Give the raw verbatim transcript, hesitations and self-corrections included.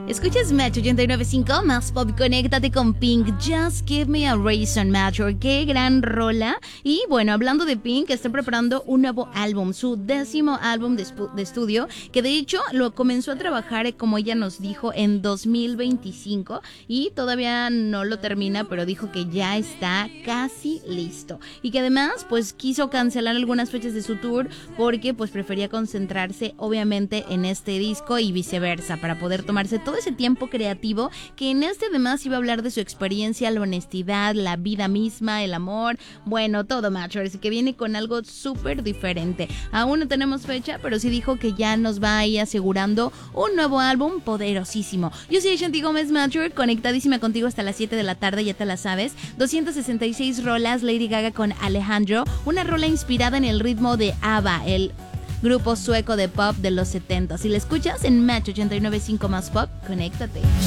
Escuchas Match ochenta y nueve punto cinco, más pop, conéctate con Pink. Just give me a reason, Match. Qué gran rola. Y bueno, hablando de Pink, está preparando un nuevo álbum, su décimo álbum de, de estudio, que de hecho lo comenzó a trabajar, como ella nos dijo, en dos mil veinticinco y todavía no lo termina, pero dijo que ya está casi listo. Y que además, pues quiso cancelar algunas fechas de su tour porque pues prefería concentrarse obviamente en este disco y viceversa, para poder tomarse todo ese tiempo creativo, que en este además iba a hablar de su experiencia, la honestidad, la vida misma, el amor, bueno, todo, macho, así que viene con algo súper diferente. Aún no tenemos fecha, pero sí dijo que ya nos va a ir asegurando un nuevo álbum poderosísimo. Yo soy Shanti Gómez, macho, conectadísima contigo hasta las siete de la tarde, ya te la sabes. doscientas sesenta y seis rolas, Lady Gaga con Alejandro, una rola inspirada en el ritmo de ABBA, el grupo sueco de pop de los setenta. Si la escuchas en Match ochenta y nueve punto cinco más pop, conéctate.